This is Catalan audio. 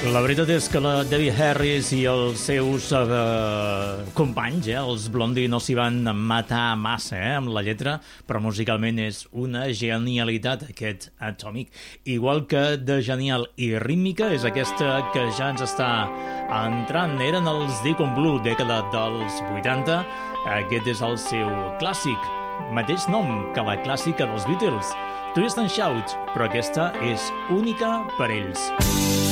La veritat és que la Debbie Harris i els seus companys, els Blondie, no s'hi van matar massa amb la lletra, però musicalment és una genialitat aquest Atomic. Igual que de genial i rítmica és aquesta que ja ens està entrant. Eren els Deacon Blue, dècada dels 80. Aquest és el seu clàssic, mateix nom que la clàssica dels Beatles, Twist and Shout, però aquesta és única per ells.